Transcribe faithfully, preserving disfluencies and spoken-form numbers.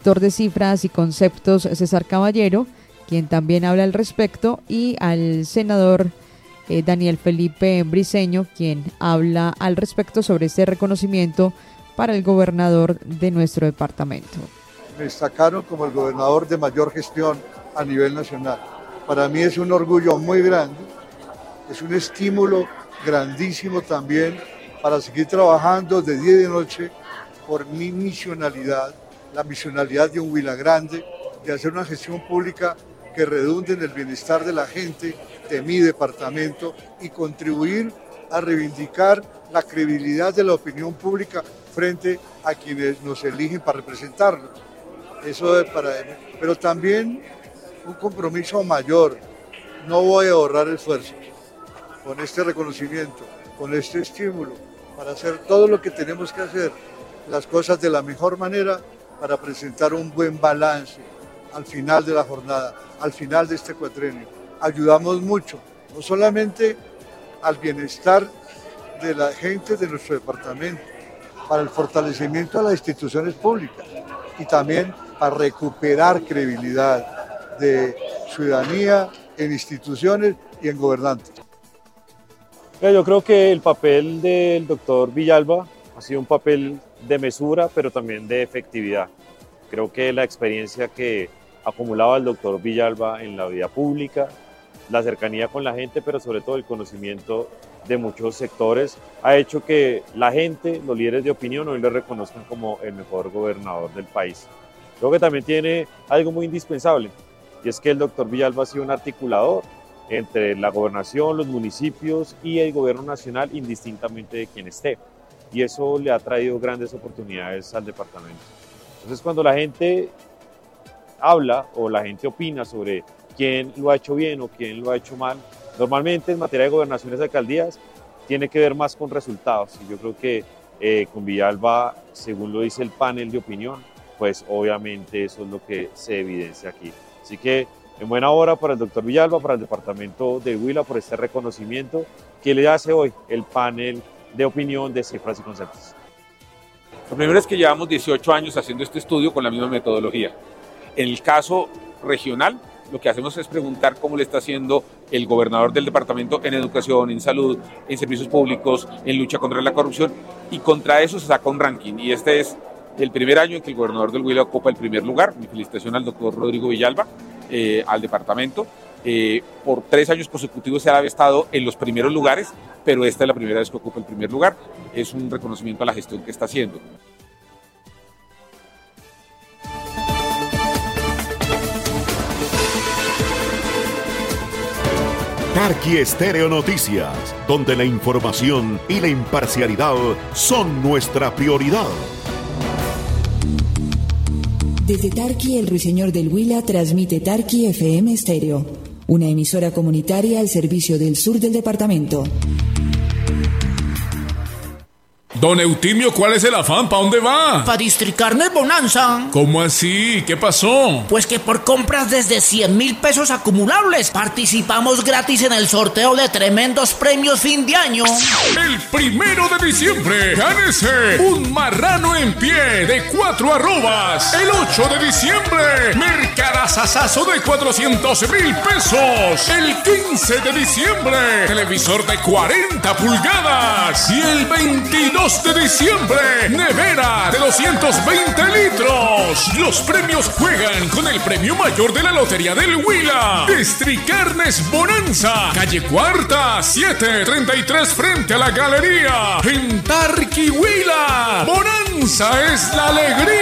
director de Cifras y Conceptos, César Caballero, quien también habla al respecto, y al senador eh, Daniel Felipe Briceño, quien habla al respecto sobre este reconocimiento para el gobernador de nuestro departamento. Me destacaron como el gobernador de mayor gestión a nivel nacional. Para mí es un orgullo muy grande, es un estímulo grandísimo también para seguir trabajando de día y de noche por mi misionalidad, la misionalidad de un Huila Grande, de hacer una gestión pública que redunde en el bienestar de la gente de mi departamento y contribuir a reivindicar la credibilidad de la opinión pública frente a quienes nos eligen para representarlos. Eso es para él. Pero también un compromiso mayor. No voy a ahorrar esfuerzo con este reconocimiento, con este estímulo, para hacer todo lo que tenemos que hacer, las cosas de la mejor manera, para presentar un buen balance al final de la jornada, al final de este cuatrenio. Ayudamos mucho, no solamente al bienestar de la gente de nuestro departamento, para el fortalecimiento de las instituciones públicas y también para recuperar credibilidad de ciudadanía en instituciones y en gobernantes. Yo creo que el papel del doctor Villalba ha sido un papel de mesura, pero también de efectividad. Creo que la experiencia que acumulaba el doctor Villalba en la vida pública, la cercanía con la gente, pero sobre todo el conocimiento de muchos sectores, ha hecho que la gente, los líderes de opinión, hoy le reconozcan como el mejor gobernador del país. Creo que también tiene algo muy indispensable, y es que el doctor Villalba ha sido un articulador entre la gobernación, los municipios y el gobierno nacional, indistintamente de quien esté. Y eso le ha traído grandes oportunidades al departamento. Entonces, cuando la gente habla o la gente opina sobre quién lo ha hecho bien o quién lo ha hecho mal, normalmente en materia de gobernaciones y alcaldías tiene que ver más con resultados. Y yo creo que eh, con Villalba, según lo dice el panel de opinión, pues obviamente eso es lo que se evidencia aquí. Así que en buena hora para el doctor Villalba, para el departamento de Huila, por este reconocimiento que le hace hoy el panel de opinión de Cifras y Conceptos. Lo primero es que llevamos dieciocho años haciendo este estudio con la misma metodología. En el caso regional, lo que hacemos es preguntar cómo le está haciendo el gobernador del departamento en educación, en salud, en servicios públicos, en lucha contra la corrupción, y contra eso se saca un ranking, y este es el primer año en que el gobernador del Huila ocupa el primer lugar. Mi felicitación al doctor Rodrigo Villalba, eh, al departamento. Eh, por tres años consecutivos se ha estado en los primeros lugares, pero esta es la primera vez que ocupa el primer lugar. Es un reconocimiento a la gestión que está haciendo. Tarqui Estéreo Noticias, donde la información y la imparcialidad son nuestra prioridad. Desde Tarqui, el Ruiseñor del Huila transmite Tarqui F M Estéreo, una emisora comunitaria al servicio del sur del departamento. Don Eutimio, ¿cuál es el afán? ¿Para dónde va? Para Districarnes Bonanza. ¿Cómo así? ¿Qué pasó? Pues que por compras desde cien mil pesos acumulables participamos gratis en el sorteo de tremendos premios fin de año. El primero de diciembre, gánese un marrano en pie de cuatro arrobas. El ocho de diciembre, mercadazazazo de cuatrocientos mil pesos. El quince de diciembre, televisor de cuarenta pulgadas. Y el veintidós de diciembre, nevera de doscientos veinte litros. Los premios juegan con el premio mayor de la Lotería del Huila. Districarnes Bonanza, calle Cuarta, siete treinta y tres frente a la galería, en Tarqui, Huila. Bonanza es la alegría.